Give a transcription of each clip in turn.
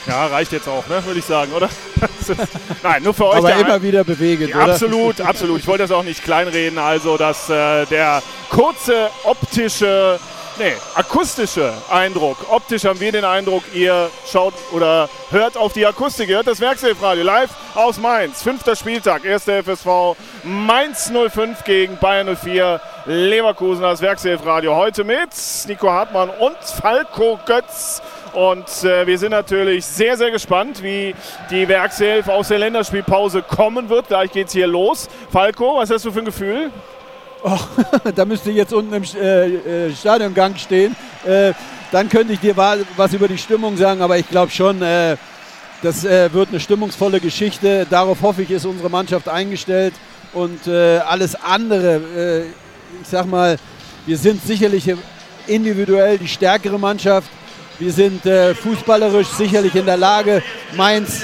Ja, reicht jetzt auch, ne, würde ich sagen, oder? Nein, nur für euch. Aber immer wieder bewegend, ja, oder? Absolut, absolut. Ich wollte das auch nicht kleinreden. Also, dass der kurze akustische Eindruck. Optisch haben wir den Eindruck, ihr schaut oder hört auf die Akustik. Ihr hört das Werkself-Radio live aus Mainz. 5. Spieltag, 1. FSV. Mainz 05 gegen Bayern 04. Leverkusen, das Werkself-Radio. Heute mit Nico Hartmann und Falco Götz. Und wir sind natürlich sehr, sehr gespannt, wie die Werkself aus der Länderspielpause kommen wird. Gleich geht's hier los. Falco, was hast du für ein Gefühl? Oh, da müsste ich jetzt unten im Stadiongang stehen. Dann könnte ich dir was über die Stimmung sagen, aber ich glaube schon, das wird eine stimmungsvolle Geschichte. Darauf hoffe ich, ist unsere Mannschaft eingestellt. Und alles andere, ich sag mal, wir sind sicherlich individuell die stärkere Mannschaft. Wir sind fußballerisch sicherlich in der Lage, Mainz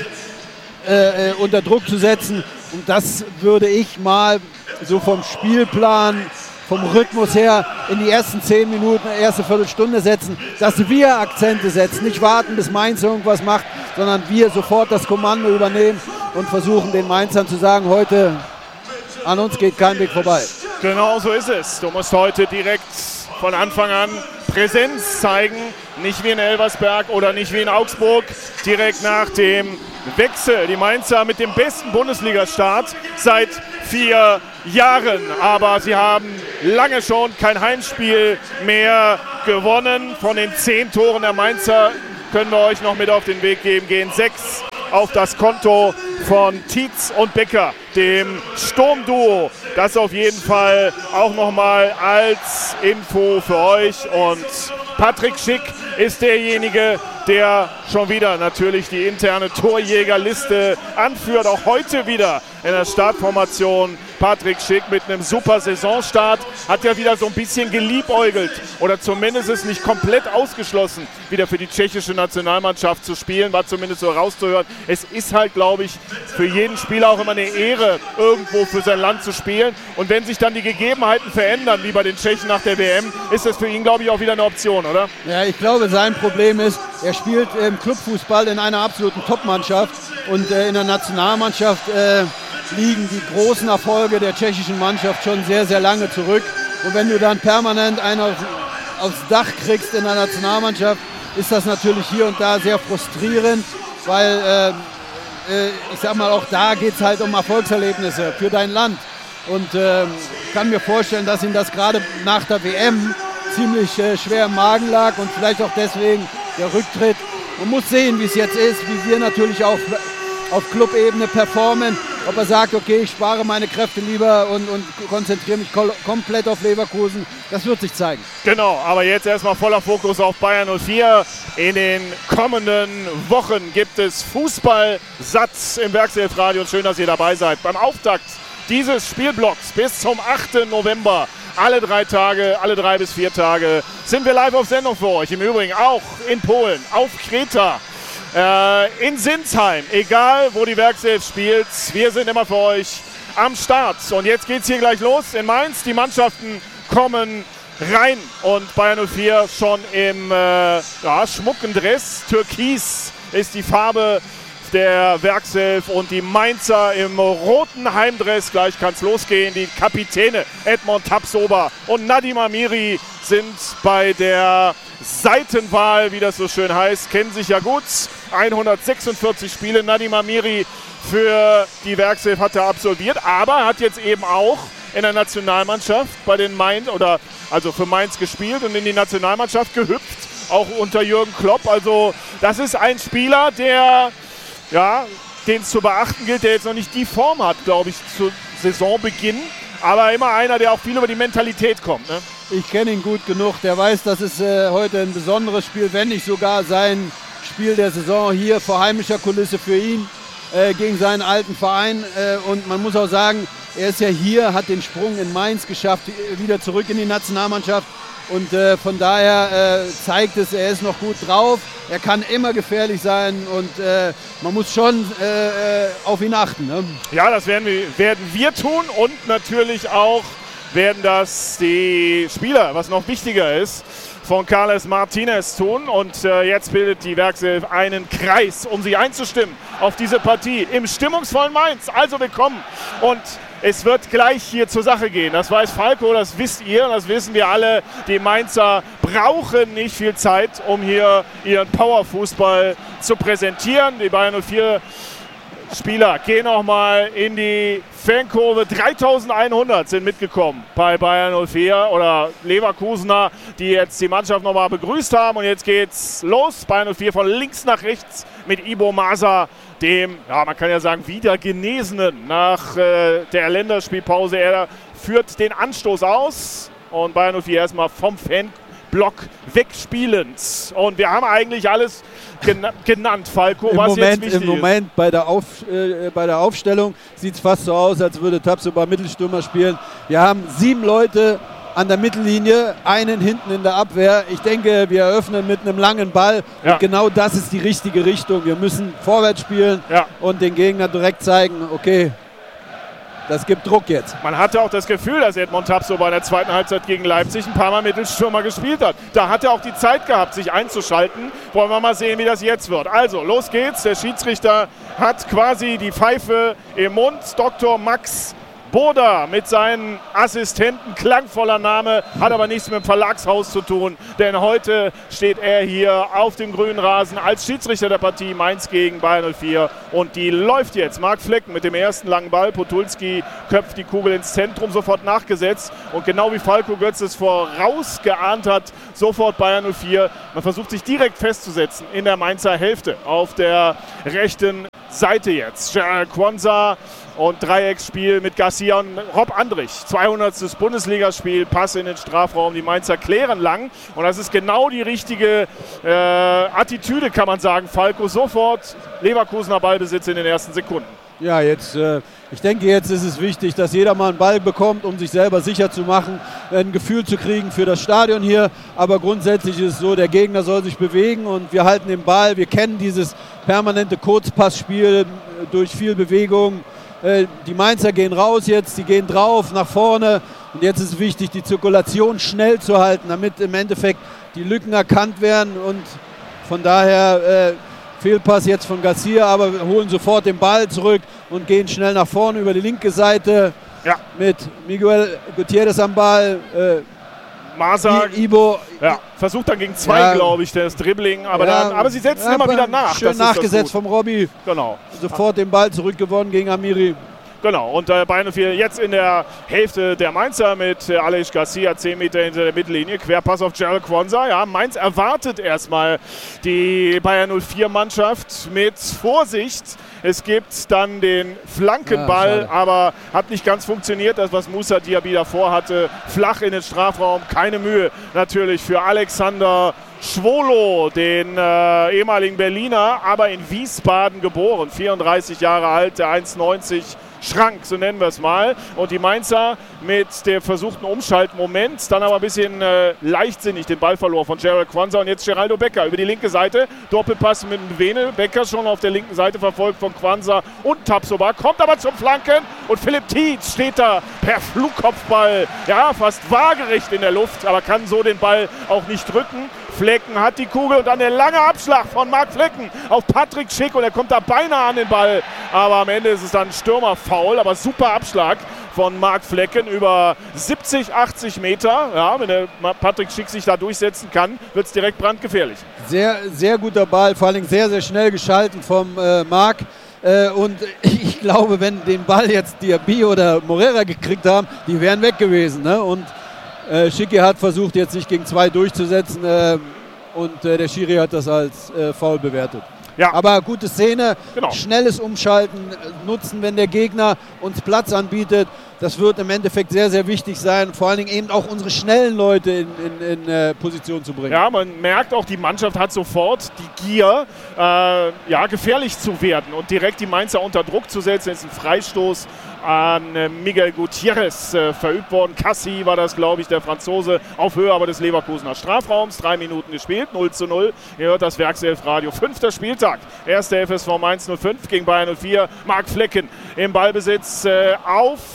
unter Druck zu setzen. Und das würde ich mal so vom Spielplan, vom Rhythmus her in die ersten 10 Minuten, erste Viertelstunde setzen, dass wir Akzente setzen, nicht warten, bis Mainz irgendwas macht, sondern wir sofort das Kommando übernehmen und versuchen den Mainzern zu sagen, heute an uns geht kein Weg vorbei. Genau so ist es. Du musst heute direkt von Anfang an Präsenz zeigen, nicht wie in Elversberg oder nicht wie in Augsburg, direkt nach dem Wechsel. Die Mainzer mit dem besten Bundesliga-Start seit 4 Jahren, aber sie haben lange schon kein Heimspiel mehr gewonnen. Von den 10 Toren der Mainzer können wir euch noch mit auf den Weg geben, gehen 6 auf das Konto von Tietz und Becker, dem Sturmduo. Das auf jeden Fall auch nochmal als Info für euch. Und Patrick Schick ist derjenige, der schon wieder natürlich die interne Torjägerliste anführt. Auch heute wieder in der Startformation Patrick Schick mit einem super Saisonstart. Hat ja wieder so ein bisschen geliebäugelt oder zumindest ist nicht komplett ausgeschlossen, wieder für die tschechische Nationalmannschaft zu spielen. War zumindest so rauszuhören. Es ist halt, glaube ich, für jeden Spieler auch immer eine Ehre, irgendwo für sein Land zu spielen. Und wenn sich dann die Gegebenheiten verändern, wie bei den Tschechen nach der WM, ist das für ihn, glaube ich, auch wieder eine Option, oder? Ja, ich glaube, sein Problem ist, er spielt im Clubfußball in einer absoluten Top-Mannschaft und in der Nationalmannschaft liegen die großen Erfolge der tschechischen Mannschaft schon sehr, sehr lange zurück. Und wenn du dann permanent einen aufs Dach kriegst in der Nationalmannschaft, ist das natürlich hier und da sehr frustrierend, weil ich sag mal, auch da geht es halt um Erfolgserlebnisse für dein Land. Und kann mir vorstellen, dass ihm das gerade nach der WM ziemlich schwer im Magen lag und vielleicht auch deswegen der Rücktritt. Man muss sehen, wie es jetzt ist, wie wir natürlich auch auf Clubebene performen. Ob er sagt, okay, ich spare meine Kräfte lieber und konzentriere mich komplett auf Leverkusen, das wird sich zeigen. Genau, aber jetzt erstmal voller Fokus auf Bayern 04. In den kommenden Wochen gibt es Fußballsatz im Werkself-Radio und schön, dass ihr dabei seid. Beim Auftakt dieses Spielblocks bis zum 8. November. Alle 3 Tage, alle 3 bis 4 Tage sind wir live auf Sendung für euch. Im Übrigen auch in Polen, auf Kreta, in Sinsheim. Egal, wo die Werkself spielt, wir sind immer für euch am Start. Und jetzt geht's hier gleich los in Mainz. Die Mannschaften kommen rein und Bayern 04 schon im schmucken Dress. Türkis ist die Farbe der Werkself und die Mainzer im roten Heimdress. Gleich kann es losgehen. Die Kapitäne Edmond Tapsoba und Nadim Amiri sind bei der Seitenwahl, wie das so schön heißt, kennen sich ja gut. 146 Spiele. Nadim Amiri für die Werkself hat er absolviert, aber hat jetzt eben auch in der Nationalmannschaft bei den Mainz also für Mainz gespielt und in die Nationalmannschaft gehüpft, auch unter Jürgen Klopp. Also das ist ein Spieler, den es zu beachten gilt, der jetzt noch nicht die Form hat, glaube ich, zu Saisonbeginn. Aber immer einer, der auch viel über die Mentalität kommt. Ne? Ich kenne ihn gut genug. Der weiß, das ist heute ein besonderes Spiel, wenn nicht sogar sein Spiel der Saison hier vor heimischer Kulisse für ihn gegen seinen alten Verein. Und man muss auch sagen, er ist ja hier, hat den Sprung in Mainz geschafft, wieder zurück in die Nationalmannschaft. Und von daher zeigt es, er ist noch gut drauf. Er kann immer gefährlich sein und man muss schon auf ihn achten. Ne? Ja, das werden wir tun und natürlich auch werden das die Spieler, was noch wichtiger ist, von Carles Martinez tun. Und jetzt bildet die Werkself einen Kreis, um sich einzustimmen auf diese Partie im stimmungsvollen Mainz. Also willkommen. Und es wird gleich hier zur Sache gehen. Das weiß Falco, das wisst ihr, das wissen wir alle. Die Mainzer brauchen nicht viel Zeit, um hier ihren Powerfußball zu präsentieren. Die Bayern 04 Spieler gehen nochmal in die Fankurve. 3100 sind mitgekommen bei Bayern 04 oder Leverkusener, die jetzt die Mannschaft nochmal begrüßt haben. Und jetzt geht's los. Bayern 04 von links nach rechts mit Ibo Masa, dem, ja, man kann ja sagen, wieder Genesenen nach der Länderspielpause. Er führt den Anstoß aus und Bayern 04 erstmal vom Fanblock wegspielend. Und wir haben eigentlich alles genannt, Falco, was jetzt wichtig ist. Im Moment bei der Aufstellung sieht es fast so aus, als würde Tapsoba Mittelstürmer spielen. Wir haben 7 Leute an der Mittellinie, einen hinten in der Abwehr. Ich denke, wir eröffnen mit einem langen Ball. Ja. Und genau das ist die richtige Richtung. Wir müssen vorwärts spielen und den Gegner direkt zeigen, okay, das gibt Druck jetzt. Man hatte auch das Gefühl, dass Edmond Tapsoba in der zweiten Halbzeit gegen Leipzig ein paar Mal Mittelstürmer gespielt hat. Da hat er auch die Zeit gehabt, sich einzuschalten. Wollen wir mal sehen, wie das jetzt wird. Also, los geht's. Der Schiedsrichter hat quasi die Pfeife im Mund. Dr. Max Boda mit seinen Assistenten, klangvoller Name, hat aber nichts mit dem Verlagshaus zu tun, denn heute steht er hier auf dem grünen Rasen als Schiedsrichter der Partie Mainz gegen Bayern 04 und die läuft jetzt. Marc Flecken mit dem ersten langen Ball, Podolski köpft die Kugel ins Zentrum, sofort nachgesetzt und genau wie Falco Götz es vorausgeahnt hat, sofort Bayern 04. Man versucht sich direkt festzusetzen in der Mainzer Hälfte auf der rechten Seite jetzt. Gerald Quansah und Dreiecksspiel mit Garcia und Rob Andrich. 200. Bundesligaspiel, Pass in den Strafraum. Die Mainzer klären lang. Und das ist genau die richtige Attitüde, kann man sagen. Falco sofort Leverkusener Ballbesitz in den ersten Sekunden. Ja, jetzt, ich denke, jetzt ist es wichtig, dass jeder mal einen Ball bekommt, um sich selber sicher zu machen, ein Gefühl zu kriegen für das Stadion hier. Aber grundsätzlich ist es so, der Gegner soll sich bewegen und wir halten den Ball. Wir kennen dieses permanente Kurzpassspiel durch viel Bewegung. Die Mainzer gehen raus jetzt, die gehen drauf, nach vorne. Und jetzt ist es wichtig, die Zirkulation schnell zu halten, damit im Endeffekt die Lücken erkannt werden. Und von daher Fehlpass jetzt von Garcia, aber wir holen sofort den Ball zurück und gehen schnell nach vorne über die linke Seite mit Miguel Gutierrez am Ball. Masa Ibo versucht dann gegen 2, glaube ich, das Dribbling, aber sie setzen immer wieder nach. Schön nachgesetzt vom Robby. Genau. Sofort den Ball zurückgewonnen gegen Amiri. Genau, und Bayern 04 jetzt in der Hälfte der Mainzer mit Aleix Garcia 10 Meter hinter der Mittellinie. Querpass auf Gerald Quansah. Ja, Mainz erwartet erstmal die Bayern 04-Mannschaft mit Vorsicht. Es gibt dann den Flankenball, aber hat nicht ganz funktioniert. Das, was Moussa Diaby davor hatte, flach in den Strafraum. Keine Mühe natürlich für Alexander Schwolo, den ehemaligen Berliner, aber in Wiesbaden geboren. 34 Jahre alt, der 1,90 Schrank, so nennen wir es mal. Und die Mainzer mit dem versuchten Umschaltmoment, dann aber ein bisschen leichtsinnig den Ball verloren von Gerald Quansah. Und jetzt Geraldo Becker über die linke Seite. Doppelpass mit Vene. Becker schon auf der linken Seite verfolgt von Quansah und Tapsoba. Kommt aber zum Flanken und Philipp Tietz steht da per Flugkopfball. Ja, fast waagerecht in der Luft, aber kann so den Ball auch nicht drücken. Flecken hat die Kugel und dann der lange Abschlag von Marc Flecken auf Patrick Schick und er kommt da beinahe an den Ball. Aber am Ende ist es dann Stürmerfoul, aber super Abschlag von Marc Flecken über 70, 80 Meter. Ja, wenn der Patrick Schick sich da durchsetzen kann, wird es direkt brandgefährlich. Sehr, sehr guter Ball, vor allem sehr, sehr schnell geschalten vom Marc. Und ich glaube, wenn den Ball jetzt Diaby oder Morera gekriegt haben, die wären weg gewesen. Ne? Und Schicki hat versucht, jetzt sich gegen 2 durchzusetzen und der Schiri hat das als Foul bewertet. Ja. Aber gute Szene, schnelles Umschalten, nutzen, wenn der Gegner uns Platz anbietet. Das wird im Endeffekt sehr, sehr wichtig sein, vor allen Dingen eben auch unsere schnellen Leute in Position zu bringen. Ja, man merkt auch, die Mannschaft hat sofort die Gier, gefährlich zu werden und direkt die Mainzer unter Druck zu setzen. Jetzt ein Freistoß an Miguel Gutierrez verübt worden. Cassi war das, glaube ich, der Franzose, auf Höhe aber des Leverkusener Strafraums. 3 Minuten gespielt, 0:0. Ihr hört das Werkself-Radio. 5. Spieltag. 1. FSV Mainz 05 gegen Bayern 04. Marc Flecken im Ballbesitz auf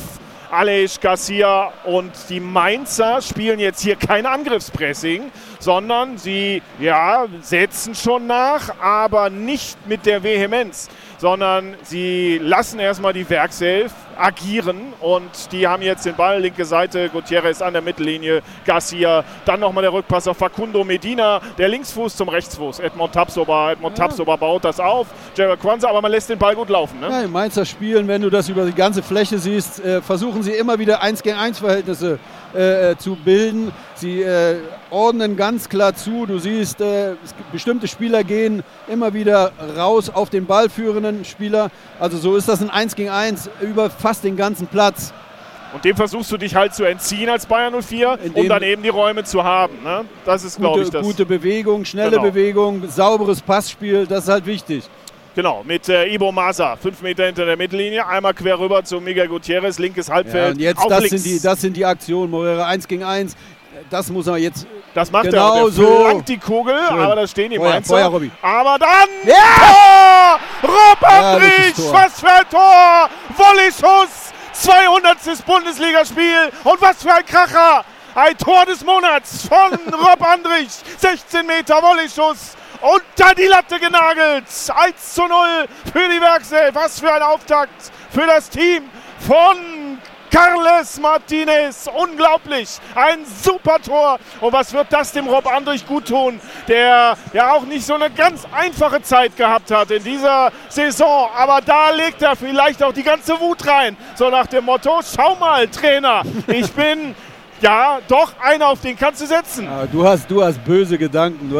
Aleix Garcia und die Mainzer spielen jetzt hier kein Angriffspressing, sondern sie setzen schon nach, aber nicht mit der Vehemenz, sondern sie lassen erstmal die Werkself agieren und die haben jetzt den Ball, linke Seite, Gutierrez an der Mittellinie, Garcia, dann nochmal der Rückpass auf Facundo Medina, der Linksfuß zum Rechtsfuß, Edmond Tapsoba baut das auf, Gerald Quansah, aber man lässt den Ball gut laufen. Ne? Ja, die Mainzer spielen, wenn du das über die ganze Fläche siehst, versuchen sie immer wieder 1-gegen-1 Verhältnisse zu bilden. Sie ordnen ganz klar zu. Du siehst, bestimmte Spieler gehen immer wieder raus auf den ballführenden Spieler. Also so ist das ein 1-gegen-1 über fast den ganzen Platz. Und dem versuchst du dich halt zu entziehen als Bayer 04, um dann eben die Räume zu haben. Ne? Das ist, glaube ich, das. Gute Bewegung, schnelle Bewegung, sauberes Passspiel, das ist halt wichtig. Genau, mit Ibo Masa, 5 Meter hinter der Mittellinie, einmal quer rüber zu Miguel Gutierrez, linkes Halbfeld. Ja, und jetzt, das sind die Aktionen, Moreira 1-gegen-1, das muss er jetzt. Das macht genau er auch, so. Flankt die Kugel, schön. Aber da stehen die Mainzer. Feuer, Robby. Aber dann ja! Tor! Rob Andrich, was für ein Tor! Volley-Schuss, 200. Bundesligaspiel und was für ein Kracher! Ein Tor des Monats von Rob Andrich, 16 Meter Volley-Schuss. Unter die Latte genagelt. 1:0 für die Werkself. Was für ein Auftakt für das Team von Carles Martinez. Unglaublich. Ein super Tor. Und was wird das dem Rob Andrich gut tun, der ja auch nicht so eine ganz einfache Zeit gehabt hat in dieser Saison. Aber da legt er vielleicht auch die ganze Wut rein. So nach dem Motto, schau mal, Trainer, ich bin... Ja, doch, einer, auf den kannst du setzen. Ja, du hast böse Gedanken.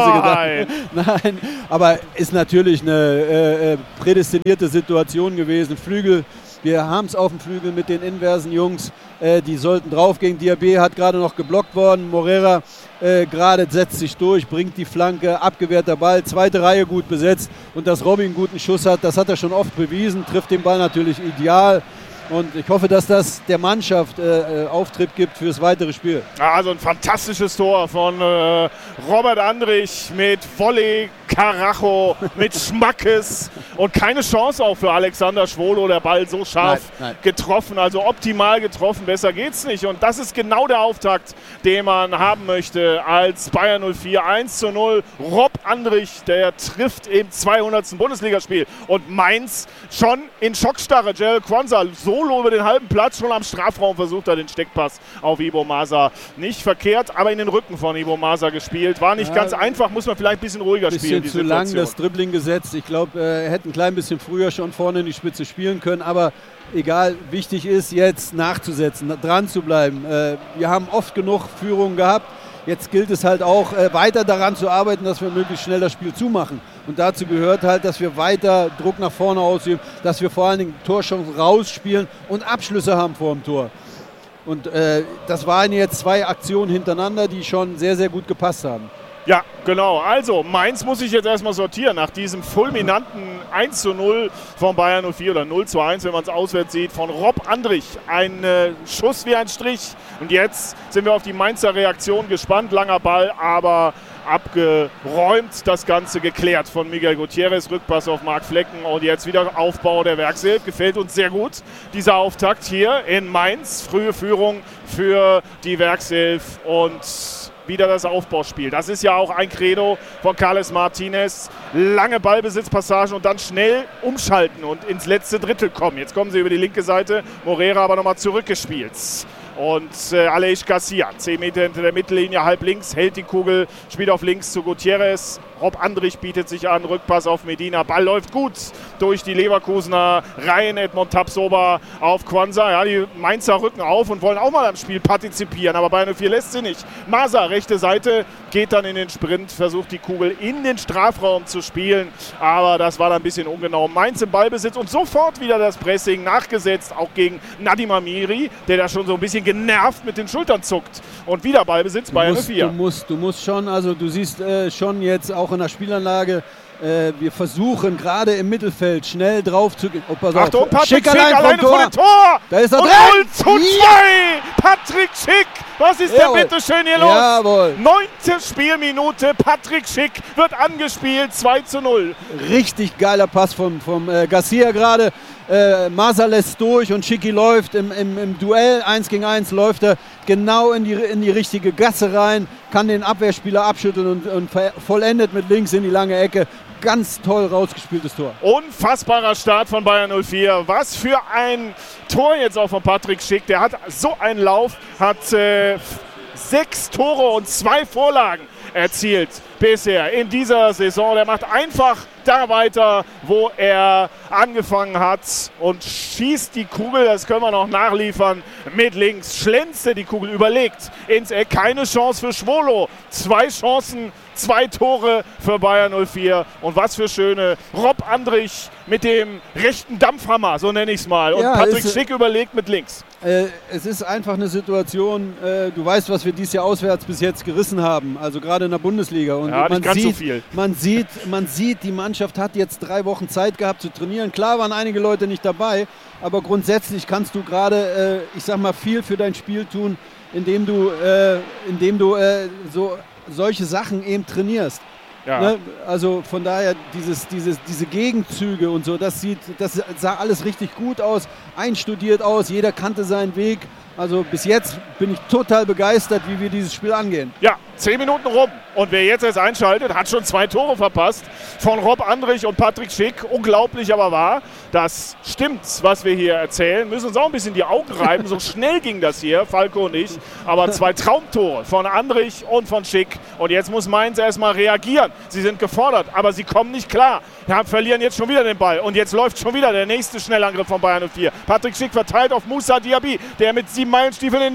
Nein, aber ist natürlich eine prädestinierte Situation gewesen. Flügel, wir haben es auf dem Flügel mit den inversen Jungs. Die sollten draufgehen. Diaby hat gerade noch geblockt worden. Moreira gerade setzt sich durch, bringt die Flanke, abgewehrter Ball, zweite Reihe gut besetzt. Und dass Robby einen guten Schuss hat, das hat er schon oft bewiesen. Trifft den Ball natürlich ideal. Und ich hoffe, dass das der Mannschaft Auftrieb gibt fürs weitere Spiel. Also ein fantastisches Tor von Robert Andrich mit Volley, Karacho, mit Schmackes und keine Chance auch für Alexander Schwolo. Der Ball so scharf getroffen, also optimal getroffen, besser geht's nicht. Und das ist genau der Auftakt, den man haben möchte als Bayer 04. 1:0. Rob Andrich, der trifft im 200. Bundesligaspiel. Und Mainz schon in Schockstarre. Gerald Quansah solo über den halben Platz, schon am Strafraum versucht er den Steckpass auf Ibo Masa. Nicht verkehrt, aber in den Rücken von Ibo Masa gespielt. War nicht ganz einfach, muss man vielleicht ein bisschen ruhiger spielen. Bisschen zu lang das Dribbling gesetzt. Ich glaube, er hätte ein klein bisschen früher schon vorne in die Spitze spielen können, aber egal, wichtig ist jetzt nachzusetzen, dran zu bleiben. Wir haben oft genug Führungen gehabt. Jetzt gilt es halt auch, weiter daran zu arbeiten, dass wir möglichst schnell das Spiel zumachen. Und dazu gehört halt, dass wir weiter Druck nach vorne ausüben, dass wir vor allen Dingen Torchancen rausspielen und Abschlüsse haben vor dem Tor. Und das waren jetzt 2 Aktionen hintereinander, die schon sehr, sehr gut gepasst haben. Ja, genau. Also, Mainz muss ich jetzt erstmal sortieren. Nach diesem fulminanten 1:0 von Bayer 04 oder 0:1, wenn man es auswärts sieht, von Rob Andrich. Ein Schuss wie ein Strich. Und jetzt sind wir auf die Mainzer Reaktion gespannt. Langer Ball, aber abgeräumt. Das Ganze geklärt von Miguel Gutierrez. Rückpass auf Marc Flecken. Und jetzt wieder Aufbau der Werkself. Gefällt uns sehr gut, dieser Auftakt hier in Mainz. Frühe Führung für die Werkself und wieder das Aufbauspiel. Das ist ja auch ein Credo von Carles Martinez. Lange Ballbesitzpassagen und dann schnell umschalten und ins letzte Drittel kommen. Jetzt kommen sie über die linke Seite. Moreira aber nochmal zurückgespielt. Und Aleix Garcia, 10 Meter hinter der Mittellinie, halb links, hält die Kugel, spielt auf links zu Gutierrez. Rob Andrich bietet sich an, Rückpass auf Medina. Ball läuft gut durch die Leverkusener Reihen. Edmond Tapsoba auf Quansah. Ja, die Mainzer rücken auf und wollen auch mal am Spiel partizipieren. Aber Bayer 04 lässt sie nicht. Masa, rechte Seite, geht dann in den Sprint, versucht die Kugel in den Strafraum zu spielen. Aber das war dann ein bisschen ungenau. Mainz im Ballbesitz und sofort wieder das Pressing nachgesetzt. Auch gegen Nadim Amiri, der da schon so ein bisschen genervt mit den Schultern zuckt. Und wieder Ballbesitz Bayern 04. Du musst schon, also du siehst schon jetzt auch in der Spielanlage, wir versuchen gerade im Mittelfeld schnell drauf zu gehen. Oh, Achtung, Patrick Schick alleine vor dem Tor. Da ist er und drin. 0:2. Patrick Schick. Was ist denn bitte schön hier los? Jawohl. 9. Spielminute. Patrick Schick wird angespielt. 2:0. Richtig geiler Pass vom Garcia gerade. Masa lässt durch und Schicki läuft im Duell 1 gegen 1 läuft er genau in die richtige Gasse rein, kann den Abwehrspieler abschütteln und vollendet mit links in die lange Ecke. Ganz toll rausgespieltes Tor. Unfassbarer Start von Bayern 04. Was für ein Tor jetzt auch von Patrick Schick. Der hat so einen Lauf, hat 6 Tore und 2 Vorlagen erzielt bisher in dieser Saison. Der macht einfach da weiter, wo er angefangen hat und schießt die Kugel, das können wir noch nachliefern, mit links. Schlänzte die Kugel, überlegt ins Eck. Keine Chance für Schwolo. 2 Chancen, 2 Tore für Bayern 04. Und was für schöne. Rob Andrich mit dem rechten Dampfhammer, so nenne ich es mal. Und ja, Patrick Schick überlegt mit links. Es ist einfach eine Situation, du weißt, was wir dieses Jahr auswärts bis jetzt gerissen haben, also gerade in der Bundesliga. Und ja, nicht ganz so viel. Man sieht, die Mannschaft hat jetzt 3 Wochen Zeit gehabt zu trainieren. Klar waren einige Leute nicht dabei, aber grundsätzlich kannst du gerade, ich sag mal, viel für dein Spiel tun, indem du solche Sachen eben trainierst. Ja. Ne? Also von daher diese Gegenzüge und so, das sah alles richtig gut aus, einstudiert aus, jeder kannte seinen Weg. Also bis jetzt bin ich total begeistert, wie wir dieses Spiel angehen. Ja, 10 Minuten rum. Und wer jetzt erst einschaltet, hat schon 2 Tore verpasst von Rob Andrich und Patrick Schick. Unglaublich aber wahr. Das stimmt, was wir hier erzählen. Müssen uns auch ein bisschen die Augen reiben. So schnell ging das hier, Falco und ich. Aber 2 Traumtore von Andrich und von Schick. Und jetzt muss Mainz erstmal reagieren. Sie sind gefordert, aber sie kommen nicht klar. Ja, verlieren jetzt schon wieder den Ball. Und jetzt läuft schon wieder der nächste Schnellangriff von Bayern 04. Patrick Schick verteilt auf Moussa Diaby, der mit 7 Meilenstiefeln in